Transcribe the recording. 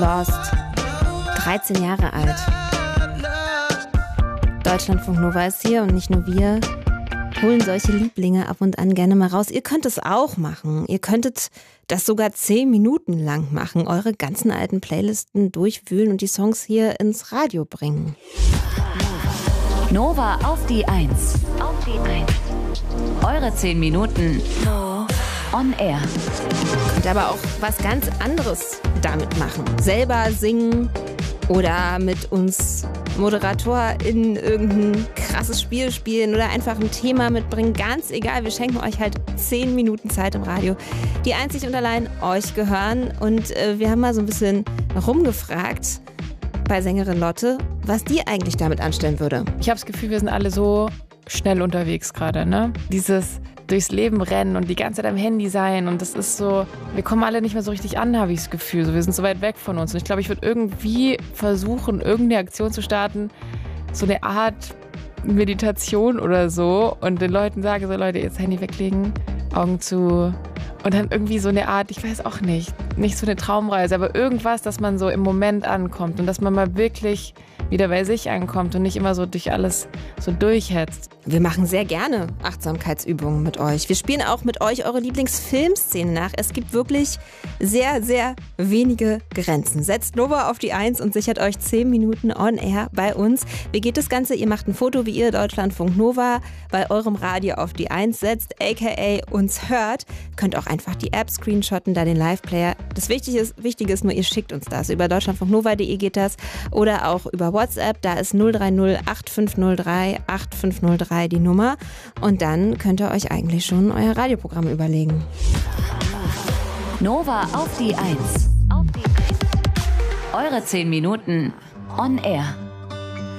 Lost. 13 Jahre alt. Deutschlandfunk Nova ist hier und nicht nur wir holen solche Lieblinge ab und an gerne mal raus. Ihr könnt es auch machen. Ihr könntet das sogar 10 Minuten lang machen. Eure ganzen alten Playlisten durchwühlen und die Songs hier ins Radio bringen. Nova auf die 1. Eure 10 Minuten on air. Könnt aber auch was ganz anderes damit machen. Selber singen oder mit uns ModeratorInnen irgendein krasses Spiel spielen oder einfach ein Thema mitbringen. Ganz egal, wir schenken euch halt 10 Minuten Zeit im Radio, die einzig und allein euch gehören. Und wir haben mal so ein bisschen rumgefragt bei Sängerin Lotte, was die eigentlich damit anstellen würde. Ich habe das Gefühl, wir sind alle so schnell unterwegs gerade, ne? Dieses durchs Leben rennen und die ganze Zeit am Handy sein und das ist so, wir kommen alle nicht mehr so richtig an, habe ich das Gefühl. So, wir sind so weit weg von uns und ich glaube, ich würde irgendwie versuchen, irgendeine Aktion zu starten, so eine Art Meditation oder so und den Leuten sage so, Leute, jetzt Handy weglegen, Augen zu und dann irgendwie so eine Art, ich weiß auch nicht so eine Traumreise, aber irgendwas, dass man so im Moment ankommt und dass man mal wirklich wieder bei sich ankommt und nicht immer so durch alles so durchhetzt. Wir machen sehr gerne Achtsamkeitsübungen mit euch. Wir spielen auch mit euch eure Lieblingsfilmszenen nach. Es gibt wirklich sehr, sehr wenige Grenzen. Setzt Nova auf die 1 und sichert euch 10 Minuten on air bei uns. Wie geht das Ganze? Ihr macht ein Foto, wie ihr Deutschlandfunk Nova bei eurem Radio auf die 1 setzt, aka uns hört. Könnt auch einfach die App screenshotten, da den Live-Player. Das Wichtige ist nur, ihr schickt uns das. Über deutschlandfunknova.de geht das oder auch über WhatsApp. Da ist 030 8503 8503 die Nummer. Und dann könnt ihr euch eigentlich schon euer Radioprogramm überlegen. Nova auf die 1. Eure 10 Minuten on air.